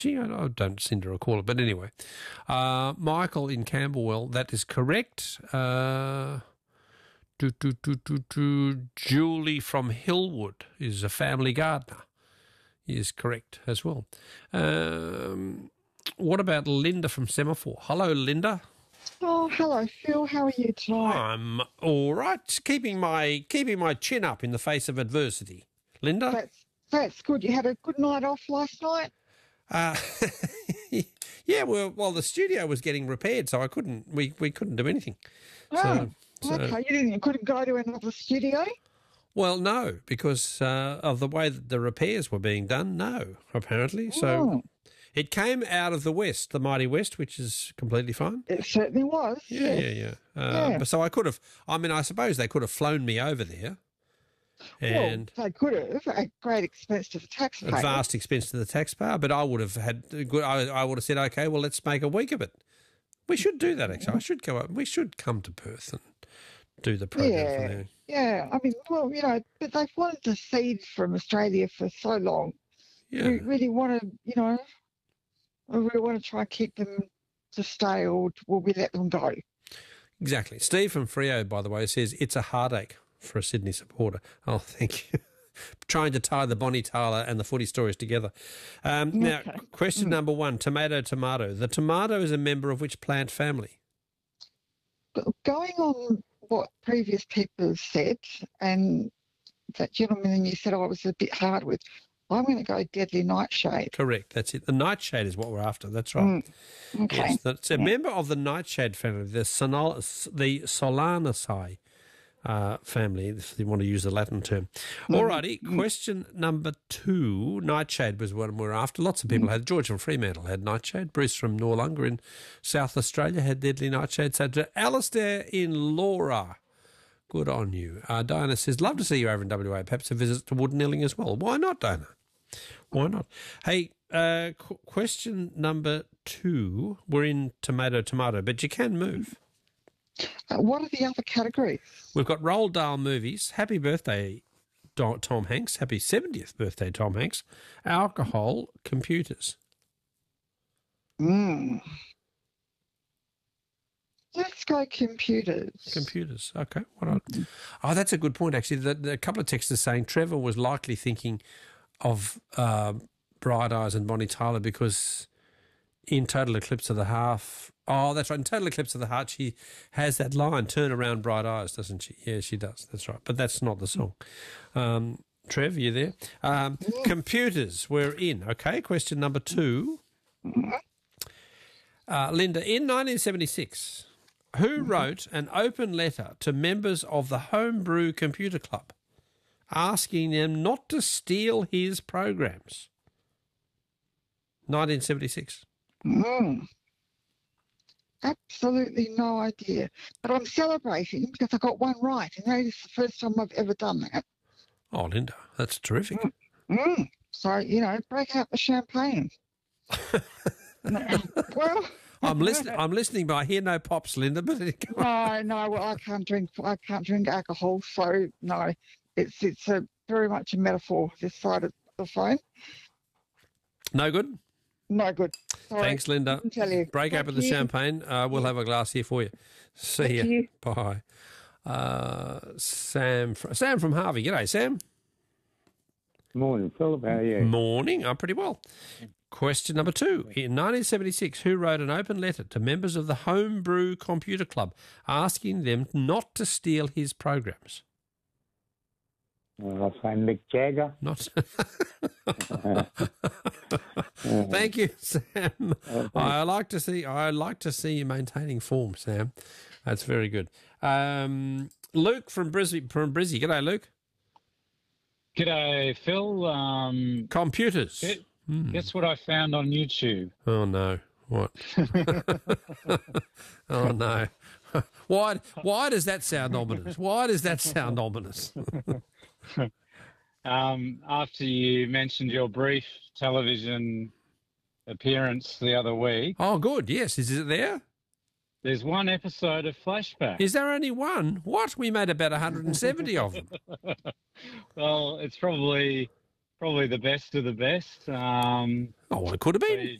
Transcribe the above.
Gee, I don't seem to recall it. But anyway, Michael in Camberwell, that is correct. Julie from Hillwood is a family gardener. Is correct as well. What about Linda from Semaphore? Hello, Linda. Oh, hello, Phil. How are you tonight? I'm all right. Keeping my chin up in the face of adversity. Linda? That's good. You had a good night off last night? Yeah, well, the studio was getting repaired, so we couldn't do anything. Oh, okay. You couldn't go to another studio? Well, no, because of the way that the repairs were being done, no, apparently. So it came out of the West, the mighty West, which is completely fine. It certainly was. Yeah. But so I could have, I suppose they could have flown me over there. And well, they could have, at great expense to the taxpayer. At vast expense to the taxpayer, but I would have I would have said, okay, well, let's make a week of it. We should do that, actually. I should go up. We should come to Perth and do the program from there. Yeah, I mean, well, but they've wanted to seed from Australia for so long. Yeah. We really want to, we really want to try and keep them to stay, or will we let them go? Exactly. Steve from Freo, by the way, says it's a heartache for a Sydney supporter. Oh, thank you. Trying to tie the Bonnie Tyler and the footy stories together. Now, question number one, tomato. The tomato is a member of which plant family? Going on what previous people have said, and that gentleman you said I was a bit hard with, I'm going to go deadly nightshade. Correct, that's it. The nightshade is what we're after, that's right. Okay. Yes, that's a member of the nightshade family, the Solanaceae family, if you want to use the Latin term. Alrighty, question number two. Nightshade was what we're after. Lots of people had. George from Fremantle had nightshade. Bruce from Noarlunga in South Australia had deadly nightshade. So to Alistair in Laura, good on you. Diana says, love to see you over in WA. Perhaps a visit to Woodnilling as well. Why not, Diana? Why not? Hey, question number two. We're in tomato, but you can move. What are the other categories? We've got Roald Dahl movies. Happy birthday, Tom Hanks. Happy 70th birthday, Tom Hanks. Alcohol, computers. Let's go computers. Computers, okay. Oh, that's a good point, actually. A couple of texters saying Trevor was likely thinking of Bright Eyes and Bonnie Tyler because in Total Eclipse of the Heart, that's right. In Total Eclipse of the Heart, she has that line, turn around bright eyes, doesn't she? Yeah, she does. That's right. But that's not the song. Trev, you there? Computers, we're in. Okay, question number two. Linda, in 1976, who wrote an open letter to members of the Homebrew Computer Club asking them not to steal his programs? 1976. Absolutely no idea. But I'm celebrating because I got one right, and that is the first time I've ever done that. Oh, Linda, that's terrific. So, break out the champagne. Well, I'm listening, but I hear no pops, Linda. But no. Well, I can't drink alcohol, so no. It's a very much a metaphor. This side of the phone. No good. No good. Sorry. Thanks, Linda. Break open the champagne. We'll have a glass here for you. See you. Bye. Sam from Harvey. G'day, Sam. Morning, Philip. How are you? Morning. I'm pretty well. Question number two. In 1976, who wrote an open letter to members of the Homebrew Computer Club asking them not to steal his programs? I'll say Mick Jagger. Not. Thank you, Sam. I like to see you maintaining form, Sam. That's very good. Luke from Brisbane. G'day, Luke. G'day, Phil. Computers. Guess what I found on YouTube? Oh no! What? Oh no! Why does that sound ominous? Why does that sound ominous? After you mentioned your brief television appearance the other week. Oh, good. Yes. Is it there? There's one episode of Flashback. Is there only one? What? We made about 170 of them. Well, it's probably probably the best of the best. Oh, well, it could have been.